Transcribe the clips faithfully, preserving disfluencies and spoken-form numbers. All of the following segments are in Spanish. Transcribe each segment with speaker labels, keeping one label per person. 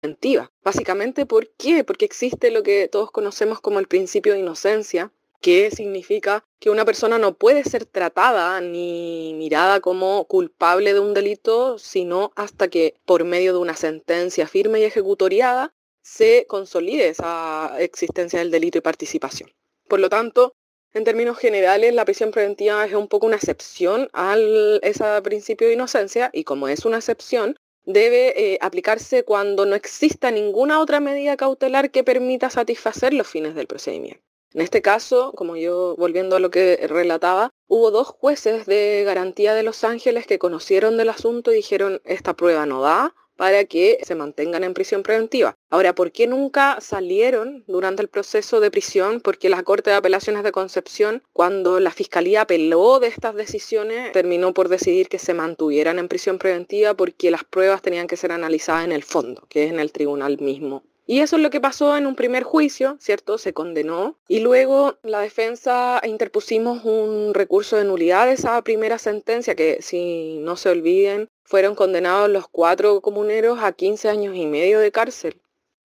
Speaker 1: preventiva. Básicamente, ¿por qué? Porque existe lo que todos conocemos como el principio de inocencia, que significa que una persona no puede ser tratada ni mirada como culpable de un delito, sino hasta que por medio de una sentencia firme y ejecutoriada se consolide esa existencia del delito y participación. Por lo tanto, en términos generales, la prisión preventiva es un poco una excepción a ese principio de inocencia, y como es una excepción, debe eh, aplicarse cuando no exista ninguna otra medida cautelar que permita satisfacer los fines del procedimiento. En este caso, como yo, volviendo a lo que relataba, hubo dos jueces de garantía de Los Ángeles que conocieron del asunto y dijeron: esta prueba no da para que se mantengan en prisión preventiva. Ahora, ¿por qué nunca salieron durante el proceso de prisión? Porque la Corte de Apelaciones de Concepción, cuando la Fiscalía apeló de estas decisiones, terminó por decidir que se mantuvieran en prisión preventiva porque las pruebas tenían que ser analizadas en el fondo, que es en el tribunal mismo. Y eso es lo que pasó en un primer juicio, ¿cierto? Se condenó y luego la defensa interpusimos un recurso de nulidad de esa primera sentencia que, si no se olviden, fueron condenados los cuatro comuneros a quince años y medio de cárcel.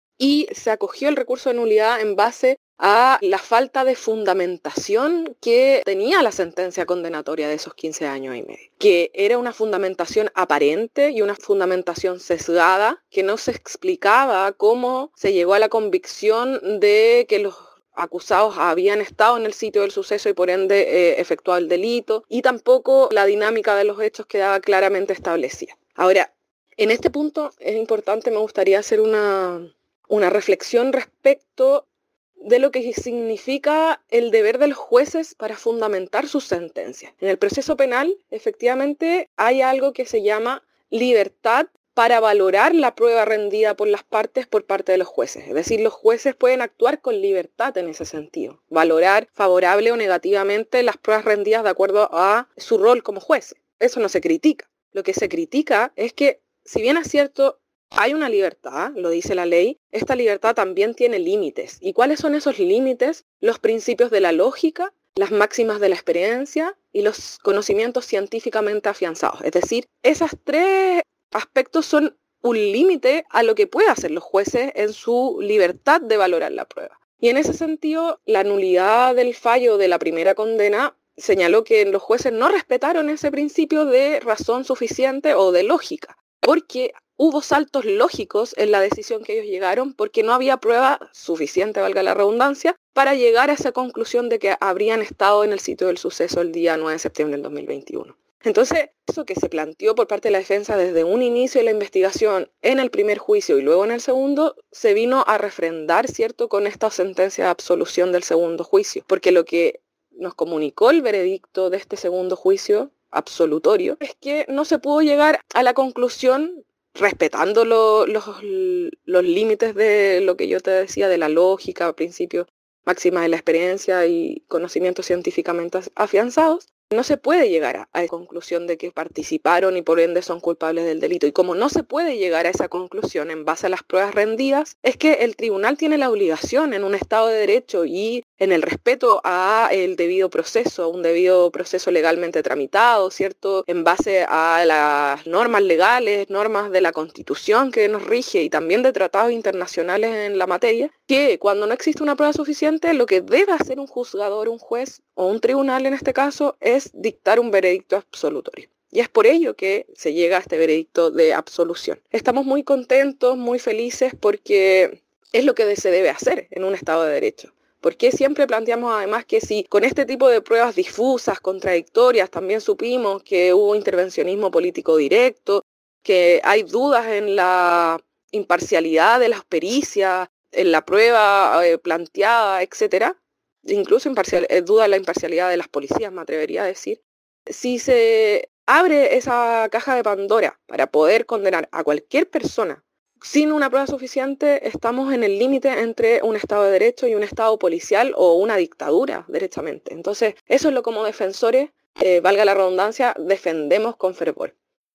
Speaker 1: Y se acogió el recurso de nulidad en base a la falta de fundamentación que tenía la sentencia condenatoria de esos quince años y medio, que era una fundamentación aparente y una fundamentación sesgada, que no se explicaba cómo se llegó a la convicción de que los acusados habían estado en el sitio del suceso y por ende eh, efectuado el delito, y tampoco la dinámica de los hechos quedaba claramente establecida. Ahora, en este punto es importante, me gustaría hacer una, una reflexión respecto de lo que significa el deber de los jueces para fundamentar sus sentencias. En el proceso penal, efectivamente, hay algo que se llama libertad para valorar la prueba rendida por las partes por parte de los jueces. Es decir, los jueces pueden actuar con libertad en ese sentido, valorar favorable o negativamente las pruebas rendidas de acuerdo a su rol como juez. Eso no se critica. Lo que se critica es que, si bien es cierto, hay una libertad, lo dice la ley, esta libertad también tiene límites. ¿Y cuáles son esos límites? Los principios de la lógica, las máximas de la experiencia y los conocimientos científicamente afianzados. Es decir, esas tres aspectos son un límite a lo que pueden hacer los jueces en su libertad de valorar la prueba. Y en ese sentido, la nulidad del fallo de la primera condena señaló que los jueces no respetaron ese principio de razón suficiente o de lógica, porque hubo saltos lógicos en la decisión que ellos llegaron, porque no había prueba suficiente, valga la redundancia, para llegar a esa conclusión de que habrían estado en el sitio del suceso el día nueve de septiembre del dos mil veintiuno. Entonces, eso que se planteó por parte de la defensa desde un inicio de la investigación en el primer juicio y luego en el segundo, se vino a refrendar, ¿cierto?, con esta sentencia de absolución del segundo juicio, porque lo que nos comunicó el veredicto de este segundo juicio absolutorio es que no se pudo llegar a la conclusión, respetando lo, los, los límites de lo que yo te decía, de la lógica, principios máxima de la experiencia y conocimientos científicamente afianzados, no se puede llegar a, a la conclusión de que participaron y por ende son culpables del delito. Y como no se puede llegar a esa conclusión en base a las pruebas rendidas, es que el tribunal tiene la obligación en un Estado de Derecho y en el respeto a el debido proceso, un debido proceso legalmente tramitado, ¿cierto?, en base a las normas legales, normas de la Constitución que nos rige y también de tratados internacionales en la materia, que cuando no existe una prueba suficiente, lo que debe hacer un juzgador, un juez o un tribunal en este caso es dictar un veredicto absolutorio. Y es por ello que se llega a este veredicto de absolución. Estamos muy contentos, muy felices, porque es lo que se debe hacer en un Estado de Derecho. Porque siempre planteamos además que si con este tipo de pruebas difusas, contradictorias, también supimos que hubo intervencionismo político directo, que hay dudas en la imparcialidad de las pericias, en la prueba eh, planteada, etcétera, incluso imparcial, eh, duda en la imparcialidad de las policías, me atrevería a decir. Si se abre esa caja de Pandora para poder condenar a cualquier persona sin una prueba suficiente, estamos en el límite entre un Estado de Derecho y un Estado policial o una dictadura, derechamente. Entonces, eso es lo que como defensores, eh, valga la redundancia, defendemos con fervor.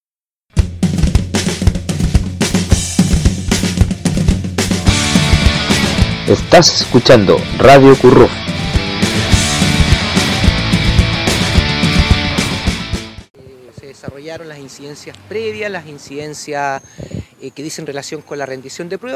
Speaker 2: Estás escuchando Radio Curruf.
Speaker 3: Se desarrollaron las incidencias previas, las incidencias eh, que dicen relación con la rendición de pruebas.